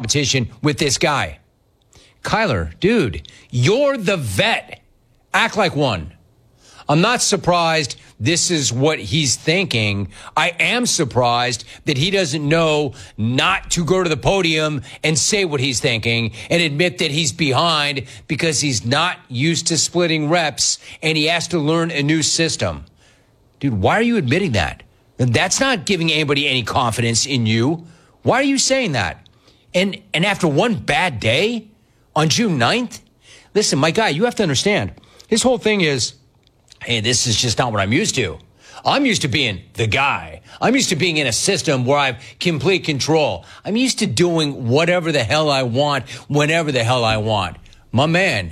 competition with this guy. Kyler, dude, you're the vet. Act like one. I'm not surprised this is what he's thinking. I am surprised that he doesn't know not to go to the podium and say what he's thinking and admit that he's behind because he's not used to splitting reps and he has to learn a new system. Dude, why are you admitting that? That's not giving anybody any confidence in you. Why are you saying that? And after one bad day on June 9th? Listen, my guy, you have to understand. His whole thing is, hey, this is just not what I'm used to. I'm used to being the guy. I'm used to being in a system where I have complete control. I'm used to doing whatever the hell I want, whenever the hell I want. My man,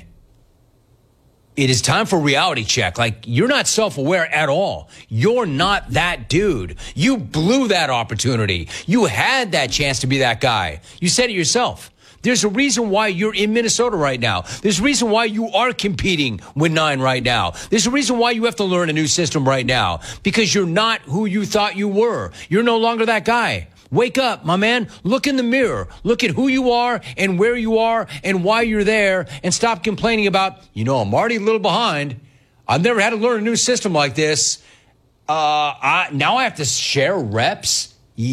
it is time for a reality check. Like, you're not self-aware at all. You're not that dude. You blew that opportunity. You had that chance to be that guy. You said it yourself. There's a reason why you're in Minnesota right now. There's a reason why you are competing with 9 right now. There's a reason why you have to learn a new system right now. Because you're not who you thought you were. You're no longer that guy. Wake up, my man. Look in the mirror. Look at who you are and where you are and why you're there. And stop complaining about, I'm already a little behind. I've never had to learn a new system like this. Now I have to share reps?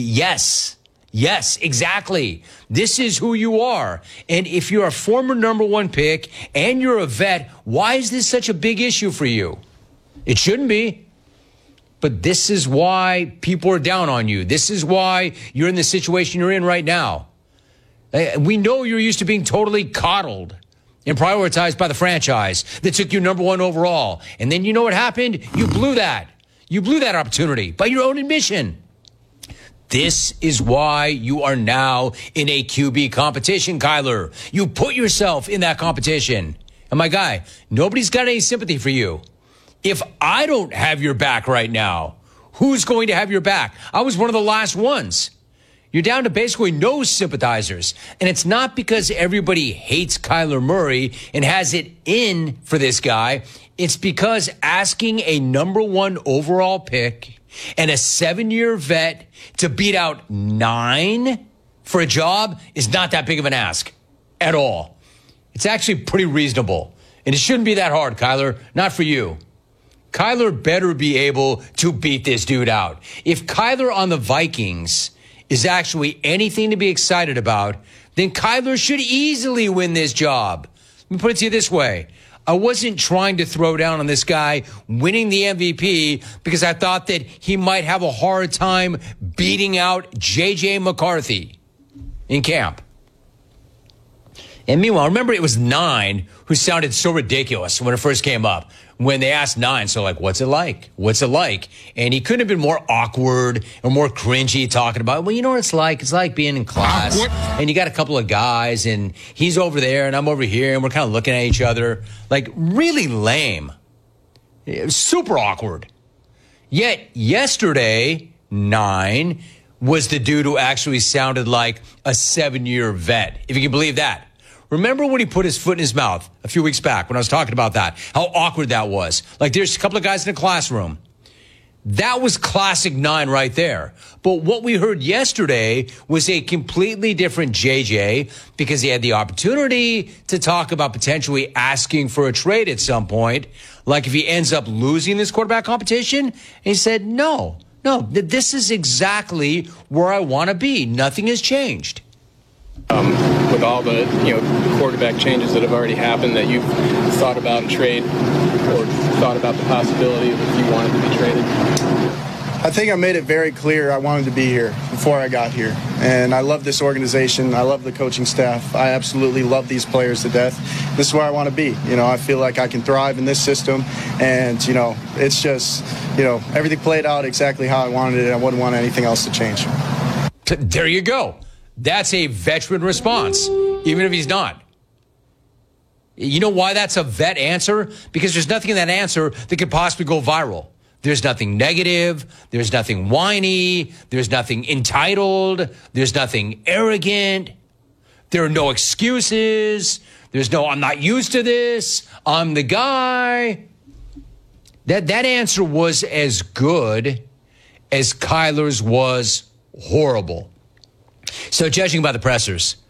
Yes, exactly. This is who you are. And if you're a former number 1 pick and you're a vet, why is this such a big issue for you? It shouldn't be. But this is why people are down on you. This is why you're in the situation you're in right now. We know you're used to being totally coddled and prioritized by the franchise that took you number 1 overall. And then you know what happened? You blew that. You blew that opportunity by your own admission. This is why you are now in a QB competition, Kyler. You put yourself in that competition. And my guy, nobody's got any sympathy for you. If I don't have your back right now, who's going to have your back? I was one of the last ones. You're down to basically no sympathizers. And it's not because everybody hates Kyler Murray and has it in for this guy. It's because asking a number 1 overall pick and a 7-year vet to beat out 9 for a job is not that big of an ask at all. It's actually pretty reasonable. And it shouldn't be that hard, Kyler. Not for you. Kyler better be able to beat this dude out. If Kyler on the Vikings is actually anything to be excited about, then Kyler should easily win this job. Let me put it to you this way. I wasn't trying to throw down on this guy winning the MVP because I thought that he might have a hard time beating out J.J. McCarthy in camp. And meanwhile, remember, it was 9 who sounded so ridiculous when it first came up. When they asked 9, so like, what's it like? What's it like? And he couldn't have been more awkward or more cringy talking about, well, you know what it's like? It's like being in class and you got a couple of guys and he's over there and I'm over here and we're kind of looking at each other. Like, really lame. It was super awkward. Yet yesterday, 9 was the dude who actually sounded like a 7-year vet, if you can believe that. Remember when he put his foot in his mouth a few weeks back when I was talking about that, how awkward that was? Like, there's a couple of guys in the classroom. That was classic 9 right there. But what we heard yesterday was a completely different JJ because he had the opportunity to talk about potentially asking for a trade at some point. Like if he ends up losing this quarterback competition. And he said, no, this is exactly where I want to be. Nothing has changed. With all the quarterback changes that have already happened, that you've thought about a trade or thought about the possibility of if you wanted to be traded? I think I made it very clear I wanted to be here before I got here. And I love this organization. I love the coaching staff. I absolutely love these players to death. This is where I want to be. I feel like I can thrive in this system. And, it's just, everything played out exactly how I wanted it. I wouldn't want anything else to change. There you go. That's a veteran response, even if he's not. You know why that's a vet answer? Because there's nothing in that answer that could possibly go viral. There's nothing negative. There's nothing whiny. There's nothing entitled. There's nothing arrogant. There are no excuses. There's no, I'm not used to this. I'm the guy. That answer was as good as Kyler's was horrible. So judging by the pressers,